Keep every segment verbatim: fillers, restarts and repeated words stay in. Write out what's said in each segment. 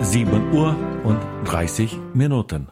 sieben Uhr und dreißig Minuten.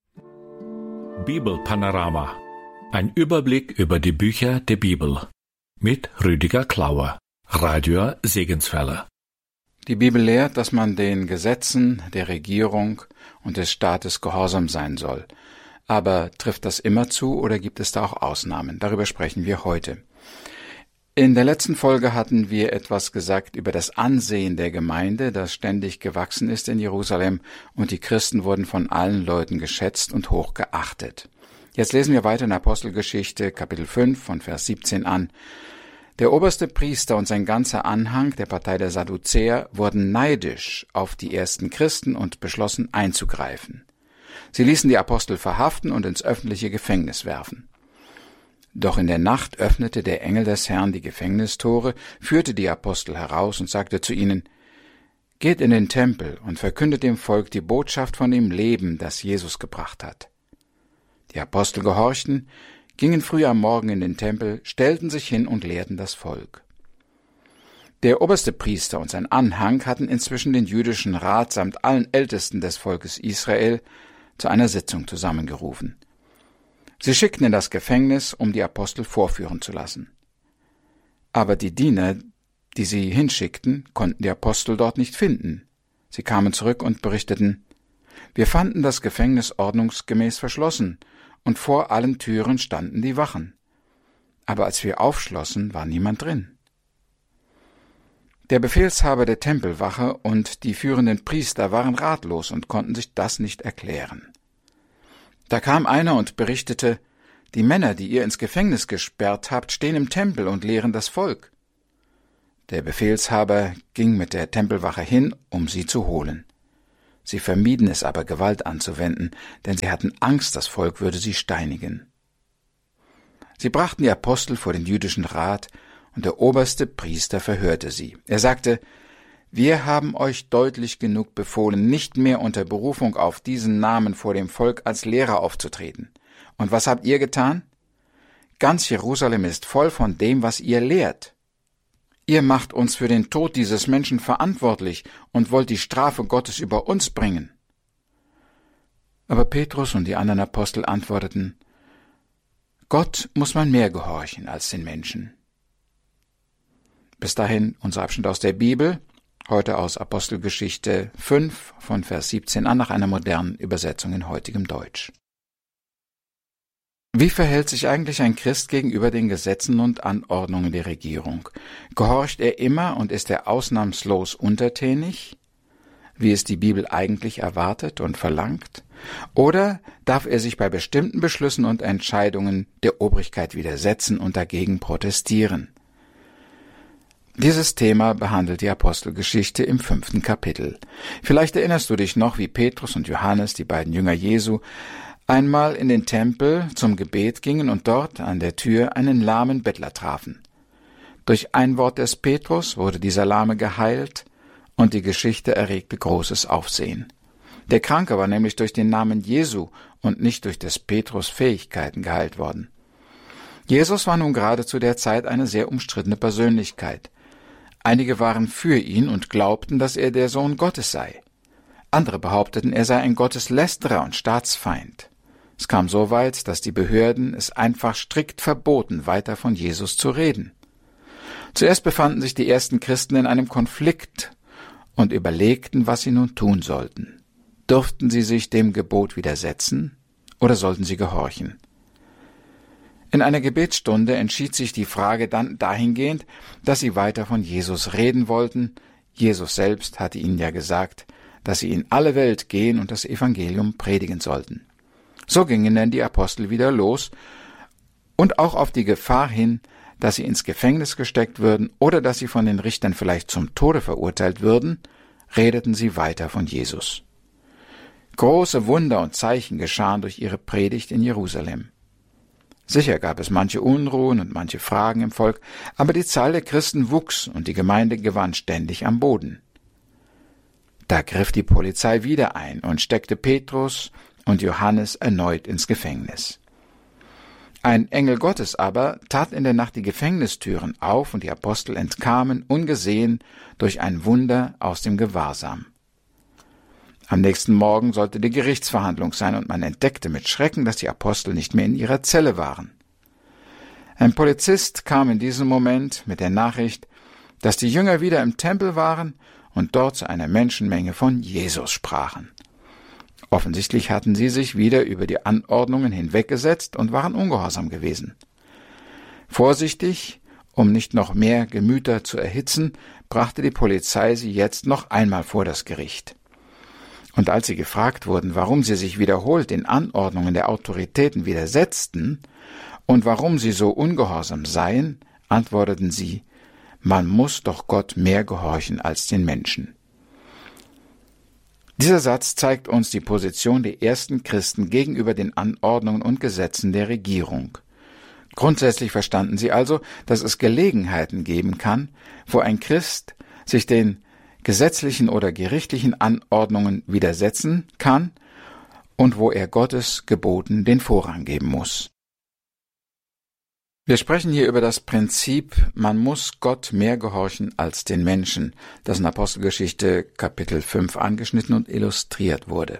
Bibelpanorama. Ein Überblick über die Bücher der Bibel. Mit Rüdiger Klauer. Radio Segenswelle. Die Bibel lehrt, dass man den Gesetzen der Regierung und des Staates gehorsam sein soll. Aber trifft das immer zu oder gibt es da auch Ausnahmen? Darüber sprechen wir heute. In der letzten Folge hatten wir etwas gesagt über das Ansehen der Gemeinde, das ständig gewachsen ist in Jerusalem, und die Christen wurden von allen Leuten geschätzt und hoch geachtet. Jetzt lesen wir weiter in Apostelgeschichte, Kapitel fünf, von Vers siebzehn an. Der oberste Priester und sein ganzer Anhang der Partei der Sadduzäer wurden neidisch auf die ersten Christen und beschlossen einzugreifen. Sie ließen die Apostel verhaften und ins öffentliche Gefängnis werfen. Doch in der Nacht öffnete der Engel des Herrn die Gefängnistore, führte die Apostel heraus und sagte zu ihnen: Geht in den Tempel und verkündet dem Volk die Botschaft von dem Leben, das Jesus gebracht hat. Die Apostel gehorchten, gingen früh am Morgen in den Tempel, stellten sich hin und lehrten das Volk. Der oberste Priester und sein Anhang hatten inzwischen den jüdischen Rat samt allen Ältesten des Volkes Israel zu einer Sitzung zusammengerufen. Sie schickten in das Gefängnis, um die Apostel vorführen zu lassen. Aber die Diener, die sie hinschickten, konnten die Apostel dort nicht finden. Sie kamen zurück und berichteten: Wir fanden das Gefängnis ordnungsgemäß verschlossen, und vor allen Türen standen die Wachen. Aber als wir aufschlossen, war niemand drin. Der Befehlshaber der Tempelwache und die führenden Priester waren ratlos und konnten sich das nicht erklären. Da kam einer und berichtete: Die Männer, die ihr ins Gefängnis gesperrt habt, stehen im Tempel und lehren das Volk. Der Befehlshaber ging mit der Tempelwache hin, um sie zu holen. Sie vermieden es aber, Gewalt anzuwenden, denn sie hatten Angst, das Volk würde sie steinigen. Sie brachten die Apostel vor den jüdischen Rat, und der oberste Priester verhörte sie. Er sagte: Wir haben euch deutlich genug befohlen, nicht mehr unter Berufung auf diesen Namen vor dem Volk als Lehrer aufzutreten. Und was habt ihr getan? Ganz Jerusalem ist voll von dem, was ihr lehrt. Ihr macht uns für den Tod dieses Menschen verantwortlich und wollt die Strafe Gottes über uns bringen. Aber Petrus und die anderen Apostel antworteten: Gott muss man mehr gehorchen als den Menschen. Bis dahin unser Abschnitt aus der Bibel, heute aus Apostelgeschichte fünf von Vers siebzehn an, nach einer modernen Übersetzung in heutigem Deutsch. Wie verhält sich eigentlich ein Christ gegenüber den Gesetzen und Anordnungen der Regierung? Gehorcht er immer und ist er ausnahmslos untertänig, wie es die Bibel eigentlich erwartet und verlangt? Oder darf er sich bei bestimmten Beschlüssen und Entscheidungen der Obrigkeit widersetzen und dagegen protestieren? Dieses Thema behandelt die Apostelgeschichte im fünften Kapitel. Vielleicht erinnerst du dich noch, wie Petrus und Johannes, die beiden Jünger Jesu, einmal in den Tempel zum Gebet gingen und dort an der Tür einen lahmen Bettler trafen. Durch ein Wort des Petrus wurde dieser Lahme geheilt, und die Geschichte erregte großes Aufsehen. Der Kranke war nämlich durch den Namen Jesu und nicht durch des Petrus Fähigkeiten geheilt worden. Jesus war nun gerade zu der Zeit eine sehr umstrittene Persönlichkeit. Einige waren für ihn und glaubten, dass er der Sohn Gottes sei. Andere behaupteten, er sei ein Gotteslästerer und Staatsfeind. Es kam so weit, dass die Behörden es einfach strikt verboten, weiter von Jesus zu reden. Zuerst befanden sich die ersten Christen in einem Konflikt und überlegten, was sie nun tun sollten. Durften sie sich dem Gebot widersetzen oder sollten sie gehorchen? In einer Gebetsstunde entschied sich die Frage dann dahingehend, dass sie weiter von Jesus reden wollten. Jesus selbst hatte ihnen ja gesagt, dass sie in alle Welt gehen und das Evangelium predigen sollten. So gingen denn die Apostel wieder los, und auch auf die Gefahr hin, dass sie ins Gefängnis gesteckt würden oder dass sie von den Richtern vielleicht zum Tode verurteilt würden, redeten sie weiter von Jesus. Große Wunder und Zeichen geschahen durch ihre Predigt in Jerusalem. Sicher gab es manche Unruhen und manche Fragen im Volk, aber die Zahl der Christen wuchs und die Gemeinde gewann ständig am Boden. Da griff die Polizei wieder ein und steckte Petrus und Johannes erneut ins Gefängnis. Ein Engel Gottes aber tat in der Nacht die Gefängnistüren auf und die Apostel entkamen ungesehen durch ein Wunder aus dem Gewahrsam. Am nächsten Morgen sollte die Gerichtsverhandlung sein und man entdeckte mit Schrecken, dass die Apostel nicht mehr in ihrer Zelle waren. Ein Polizist kam in diesem Moment mit der Nachricht, dass die Jünger wieder im Tempel waren und dort zu einer Menschenmenge von Jesus sprachen. Offensichtlich hatten sie sich wieder über die Anordnungen hinweggesetzt und waren ungehorsam gewesen. Vorsichtig, um nicht noch mehr Gemüter zu erhitzen, brachte die Polizei sie jetzt noch einmal vor das Gericht. Und als sie gefragt wurden, warum sie sich wiederholt den Anordnungen der Autoritäten widersetzten und warum sie so ungehorsam seien, antworteten sie, man muss doch Gott mehr gehorchen als den Menschen. Dieser Satz zeigt uns die Position der ersten Christen gegenüber den Anordnungen und Gesetzen der Regierung. Grundsätzlich verstanden sie also, dass es Gelegenheiten geben kann, wo ein Christ sich den gesetzlichen oder gerichtlichen Anordnungen widersetzen kann und wo er Gottes Geboten den Vorrang geben muss. Wir sprechen hier über das Prinzip, man muss Gott mehr gehorchen als den Menschen, das in Apostelgeschichte Kapitel fünf angeschnitten und illustriert wurde.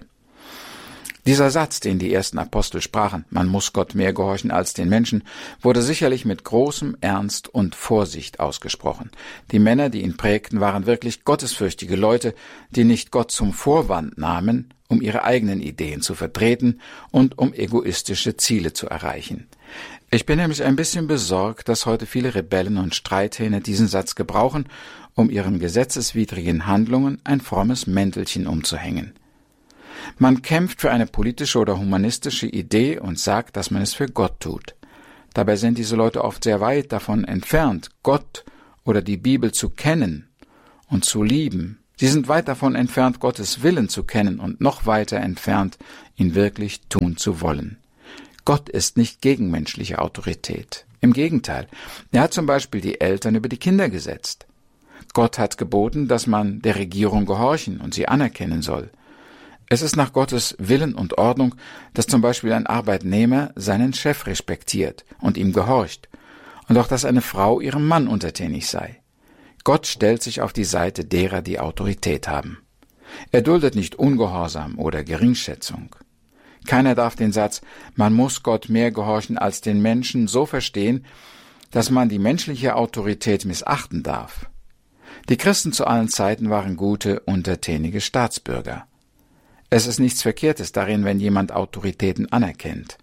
Dieser Satz, den die ersten Apostel sprachen, man muss Gott mehr gehorchen als den Menschen, wurde sicherlich mit großem Ernst und Vorsicht ausgesprochen. Die Männer, die ihn prägten, waren wirklich gottesfürchtige Leute, die nicht Gott zum Vorwand nahmen, um ihre eigenen Ideen zu vertreten und um egoistische Ziele zu erreichen. Ich bin nämlich ein bisschen besorgt, dass heute viele Rebellen und Streithähne diesen Satz gebrauchen, um ihren gesetzeswidrigen Handlungen ein frommes Mäntelchen umzuhängen. Man kämpft für eine politische oder humanistische Idee und sagt, dass man es für Gott tut. Dabei sind diese Leute oft sehr weit davon entfernt, Gott oder die Bibel zu kennen und zu lieben. Sie sind weit davon entfernt, Gottes Willen zu kennen und noch weiter entfernt, ihn wirklich tun zu wollen. Gott ist nicht gegen menschliche Autorität. Im Gegenteil, er hat zum Beispiel die Eltern über die Kinder gesetzt. Gott hat geboten, dass man der Regierung gehorchen und sie anerkennen soll. Es ist nach Gottes Willen und Ordnung, dass zum Beispiel ein Arbeitnehmer seinen Chef respektiert und ihm gehorcht und auch, dass eine Frau ihrem Mann untertänig sei. Gott stellt sich auf die Seite derer, die Autorität haben. Er duldet nicht Ungehorsam oder Geringschätzung. Keiner darf den Satz, man muss Gott mehr gehorchen als den Menschen, so verstehen, dass man die menschliche Autorität missachten darf. Die Christen zu allen Zeiten waren gute, untertänige Staatsbürger. Es ist nichts Verkehrtes darin, wenn jemand Autoritäten anerkennt.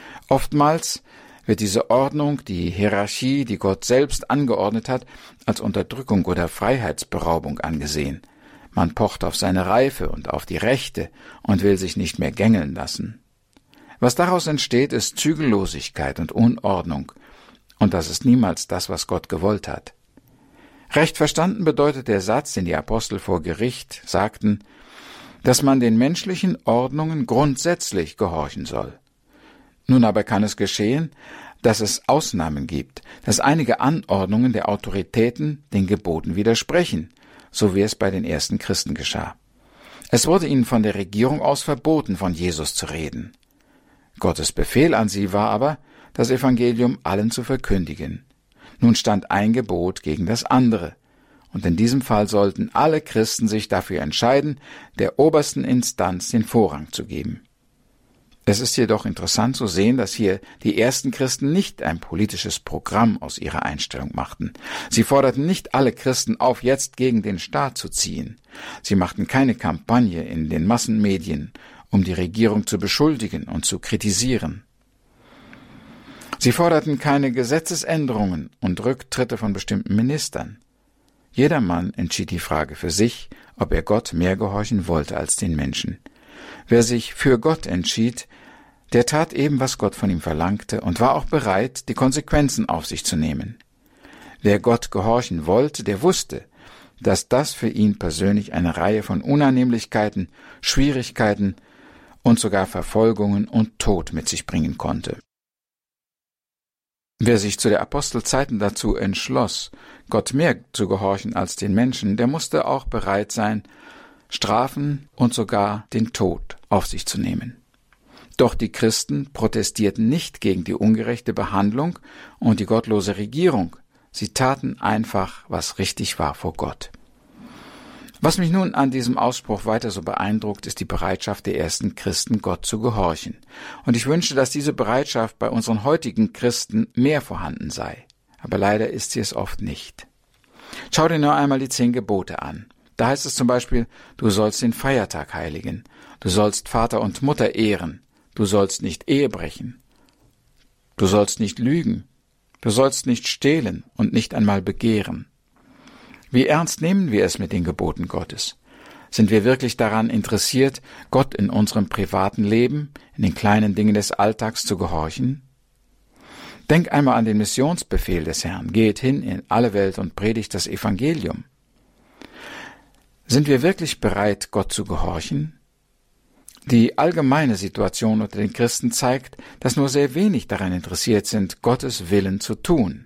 Oftmals wird diese Ordnung, die Hierarchie, die Gott selbst angeordnet hat, als Unterdrückung oder Freiheitsberaubung angesehen. Man pocht auf seine Reife und auf die Rechte und will sich nicht mehr gängeln lassen. Was daraus entsteht, ist Zügellosigkeit und Unordnung, und das ist niemals das, was Gott gewollt hat. Recht verstanden bedeutet der Satz, den die Apostel vor Gericht sagten, dass man den menschlichen Ordnungen grundsätzlich gehorchen soll. Nun aber kann es geschehen, dass es Ausnahmen gibt, dass einige Anordnungen der Autoritäten den Geboten widersprechen, so wie es bei den ersten Christen geschah. Es wurde ihnen von der Regierung aus verboten, von Jesus zu reden. Gottes Befehl an sie war aber, das Evangelium allen zu verkündigen. Nun stand ein Gebot gegen das andere, und in diesem Fall sollten alle Christen sich dafür entscheiden, der obersten Instanz den Vorrang zu geben. Es ist jedoch interessant zu sehen, dass hier die ersten Christen nicht ein politisches Programm aus ihrer Einstellung machten. Sie forderten nicht alle Christen auf, jetzt gegen den Staat zu ziehen. Sie machten keine Kampagne in den Massenmedien, um die Regierung zu beschuldigen und zu kritisieren. Sie forderten keine Gesetzesänderungen und Rücktritte von bestimmten Ministern. Jedermann entschied die Frage für sich, ob er Gott mehr gehorchen wollte als den Menschen. Wer sich für Gott entschied, der tat eben, was Gott von ihm verlangte und war auch bereit, die Konsequenzen auf sich zu nehmen. Wer Gott gehorchen wollte, der wusste, dass das für ihn persönlich eine Reihe von Unannehmlichkeiten, Schwierigkeiten und sogar Verfolgungen und Tod mit sich bringen konnte. Wer sich zu der Apostelzeiten dazu entschloss, Gott mehr zu gehorchen als den Menschen, der musste auch bereit sein, Strafen und sogar den Tod auf sich zu nehmen. Doch die Christen protestierten nicht gegen die ungerechte Behandlung und die gottlose Regierung. Sie taten einfach, was richtig war vor Gott. Was mich nun an diesem Ausspruch weiter so beeindruckt, ist die Bereitschaft der ersten Christen, Gott zu gehorchen. Und ich wünsche, dass diese Bereitschaft bei unseren heutigen Christen mehr vorhanden sei. Aber leider ist sie es oft nicht. Schau dir nur einmal die zehn Gebote an. Da heißt es zum Beispiel, du sollst den Feiertag heiligen, du sollst Vater und Mutter ehren, du sollst nicht Ehe brechen, du sollst nicht lügen, du sollst nicht stehlen und nicht einmal begehren. Wie ernst nehmen wir es mit den Geboten Gottes? Sind wir wirklich daran interessiert, Gott in unserem privaten Leben, in den kleinen Dingen des Alltags zu gehorchen? Denk einmal an den Missionsbefehl des Herrn. Geht hin in alle Welt und predigt das Evangelium. Sind wir wirklich bereit, Gott zu gehorchen? Die allgemeine Situation unter den Christen zeigt, dass nur sehr wenig daran interessiert sind, Gottes Willen zu tun.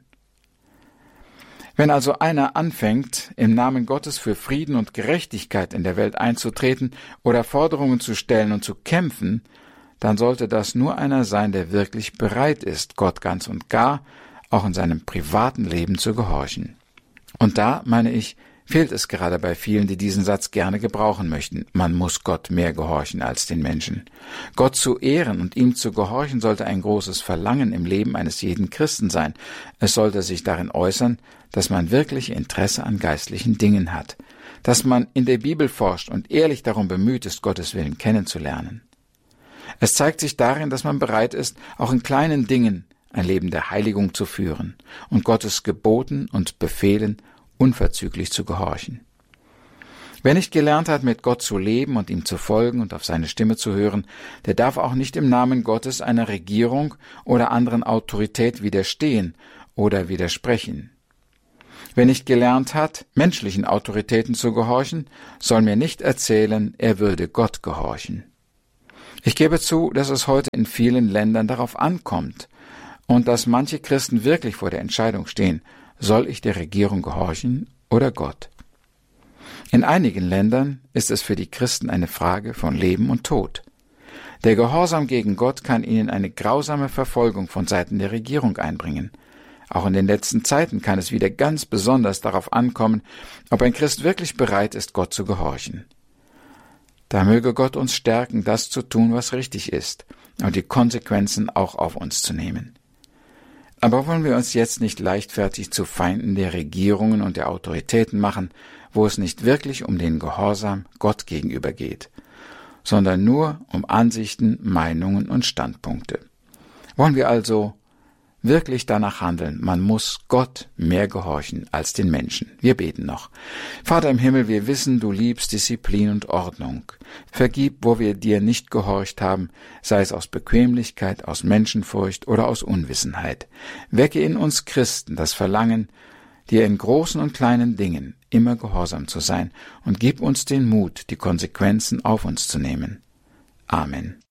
Wenn also einer anfängt, im Namen Gottes für Frieden und Gerechtigkeit in der Welt einzutreten oder Forderungen zu stellen und zu kämpfen, dann sollte das nur einer sein, der wirklich bereit ist, Gott ganz und gar, auch in seinem privaten Leben zu gehorchen. Und da, meine ich, fehlt es gerade bei vielen, die diesen Satz gerne gebrauchen möchten. Man muss Gott mehr gehorchen als den Menschen. Gott zu ehren und ihm zu gehorchen sollte ein großes Verlangen im Leben eines jeden Christen sein. Es sollte sich darin äußern, dass man wirklich Interesse an geistlichen Dingen hat, dass man in der Bibel forscht und ehrlich darum bemüht ist, Gottes Willen kennenzulernen. Es zeigt sich darin, dass man bereit ist, auch in kleinen Dingen ein Leben der Heiligung zu führen und Gottes Geboten und Befehlen unverzüglich zu gehorchen. Wer nicht gelernt hat, mit Gott zu leben und ihm zu folgen und auf seine Stimme zu hören, der darf auch nicht im Namen Gottes einer Regierung oder anderen Autorität widerstehen oder widersprechen. Wer nicht gelernt hat, menschlichen Autoritäten zu gehorchen, soll mir nicht erzählen, er würde Gott gehorchen. Ich gebe zu, dass es heute in vielen Ländern darauf ankommt und dass manche Christen wirklich vor der Entscheidung stehen, soll ich der Regierung gehorchen oder Gott? In einigen Ländern ist es für die Christen eine Frage von Leben und Tod. Der Gehorsam gegen Gott kann ihnen eine grausame Verfolgung von Seiten der Regierung einbringen. Auch in den letzten Zeiten kann es wieder ganz besonders darauf ankommen, ob ein Christ wirklich bereit ist, Gott zu gehorchen. Da möge Gott uns stärken, das zu tun, was richtig ist, und die Konsequenzen auch auf uns zu nehmen. Aber wollen wir uns jetzt nicht leichtfertig zu Feinden der Regierungen und der Autoritäten machen, wo es nicht wirklich um den Gehorsam Gott gegenüber geht, sondern nur um Ansichten, Meinungen und Standpunkte. Wollen wir also wirklich danach handeln, man muss Gott mehr gehorchen als den Menschen. Wir beten noch. Vater im Himmel, wir wissen, du liebst Disziplin und Ordnung. Vergib, wo wir dir nicht gehorcht haben, sei es aus Bequemlichkeit, aus Menschenfurcht oder aus Unwissenheit. Wecke in uns Christen das Verlangen, dir in großen und kleinen Dingen immer gehorsam zu sein, und gib uns den Mut, die Konsequenzen auf uns zu nehmen. Amen.